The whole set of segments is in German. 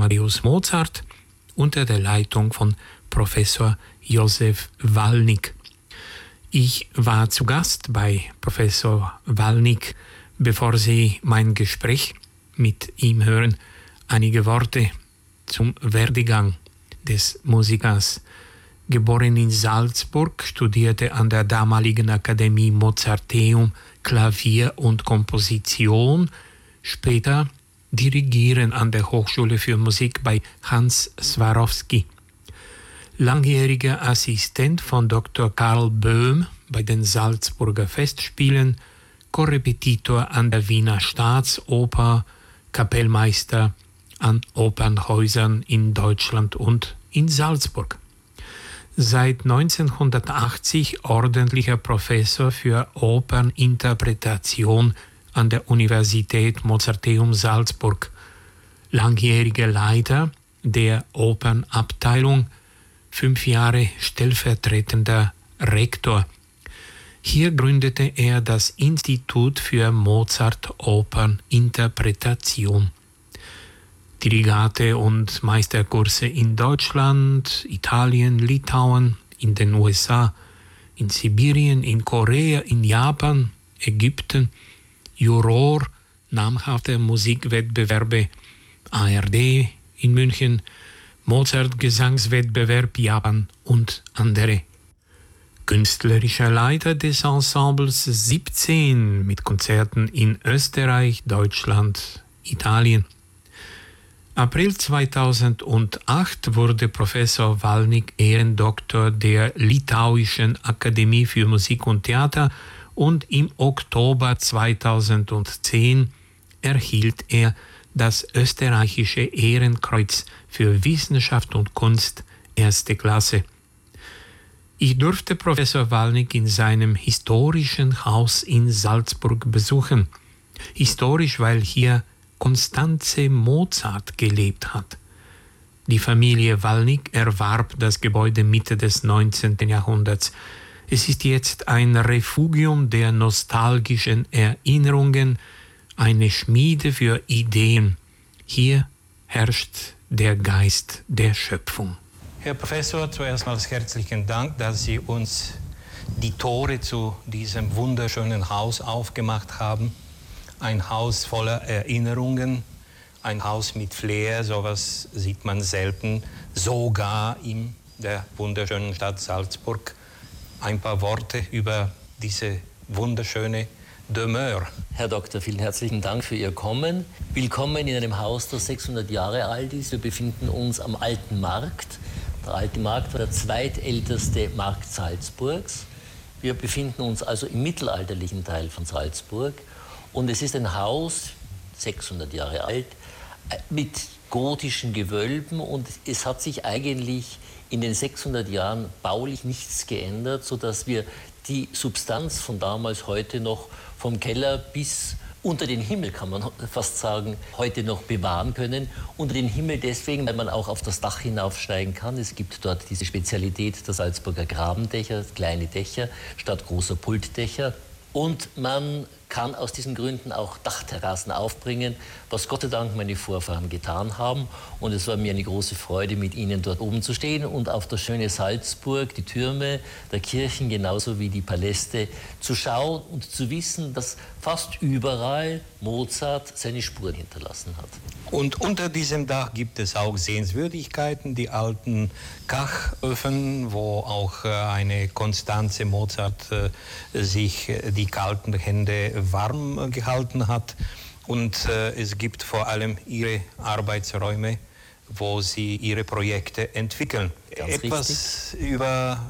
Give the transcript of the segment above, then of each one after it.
Amadeus Mozart unter der Leitung von Professor Josef Walnig. Ich war zu Gast bei Professor Walnig. Bevor Sie mein Gespräch mit ihm hören, einige Worte zum Werdegang des Musikers. Geboren in Salzburg, studierte an der damaligen Akademie Mozarteum Klavier und Komposition, später Dirigieren an der Hochschule für Musik bei Hans Swarowski. Langjähriger Assistent von Dr. Karl Böhm bei den Salzburger Festspielen, Korrepetitor an der Wiener Staatsoper, Kapellmeister an Opernhäusern in Deutschland und in Salzburg. Seit 1980 ordentlicher Professor für Operninterpretation an der Universität Mozarteum Salzburg, langjähriger Leiter der Opernabteilung, 5 Jahre stellvertretender Rektor. Hier gründete er das Institut für Mozart-Operninterpretation. Dirigate und Meisterkurse in Deutschland, Italien, Litauen, in den USA, in Sibirien, in Korea, in Japan, Ägypten, Juror, namhafte Musikwettbewerbe, ARD in München, Mozart-Gesangswettbewerb Japan und andere. Künstlerischer Leiter des Ensembles 17 mit Konzerten in Österreich, Deutschland, Italien. April 2008 wurde Professor Walnig Ehrendoktor der Litauischen Akademie für Musik und Theater und im Oktober 2010 erhielt er das österreichische Ehrenkreuz für Wissenschaft und Kunst erste Klasse. Ich durfte Professor Walnig in seinem historischen Haus in Salzburg besuchen. Historisch, weil hier Constanze Mozart gelebt hat. Die Familie Walnig erwarb das Gebäude Mitte des 19. Jahrhunderts. Es ist jetzt ein Refugium der nostalgischen Erinnerungen, eine Schmiede für Ideen. Hier herrscht der Geist der Schöpfung. Herr Professor, zuerst mal herzlichen Dank, dass Sie uns die Tore zu diesem wunderschönen Haus aufgemacht haben. Ein Haus voller Erinnerungen, ein Haus mit Flair, sowas sieht man selten, sogar in der wunderschönen Stadt Salzburg. Ein paar Worte über diese wunderschöne Demeure. Herr Doktor, vielen herzlichen Dank für Ihr Kommen. Willkommen in einem Haus, das 600 Jahre alt ist. Wir befinden uns am Alten Markt. Der Alte Markt war der zweitälteste Markt Salzburgs. Wir befinden uns also im mittelalterlichen Teil von Salzburg. Und es ist ein Haus, 600 Jahre alt, mit gotischen Gewölben. Und es hat sich eigentlich in den 600 Jahren baulich nichts geändert, sodass wir die Substanz von damals heute noch vom Keller bis unter den Himmel, kann man fast sagen, heute noch bewahren können. Unter den Himmel deswegen, weil man auch auf das Dach hinaufsteigen kann. Es gibt dort diese Spezialität der Salzburger Grabendächer, kleine Dächer statt großer Pultdächer. Und man kann aus diesen Gründen auch Dachterrassen aufbringen, was Gott sei Dank meine Vorfahren getan haben. Und es war mir eine große Freude, mit ihnen dort oben zu stehen und auf das schöne Salzburg, die Türme der Kirchen, genauso wie die Paläste, zu schauen und zu wissen, dass fast überall Mozart seine Spuren hinterlassen hat. Und unter diesem Dach gibt es auch Sehenswürdigkeiten, die alten Kachöfen, wo auch eine Constanze Mozart sich die kalten Hände warm gehalten hat. Und es gibt vor allem ihre Arbeitsräume, wo sie ihre Projekte entwickeln. Ganz Etwas richtig über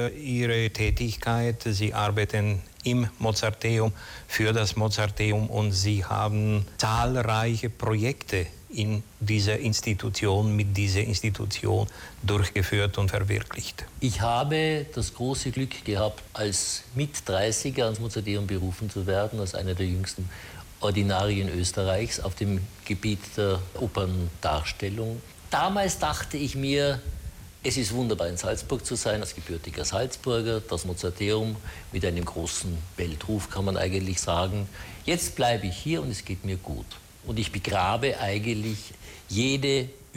ihre Tätigkeit. Sie arbeiten im Mozarteum, für das Mozarteum, und sie haben zahlreiche Projekte in dieser Institution, mit dieser Institution durchgeführt und verwirklicht. Ich habe das große Glück gehabt, als Mit-30er ans Mozarteum berufen zu werden, als einer der jüngsten Ordinarien Österreichs auf dem Gebiet der Operndarstellung. Damals dachte ich mir, es ist wunderbar, in Salzburg zu sein, als gebürtiger Salzburger, das Mozarteum mit einem großen Weltruf, kann man eigentlich sagen. Jetzt bleibe ich hier und es geht mir gut. Und ich begrabe eigentlich jede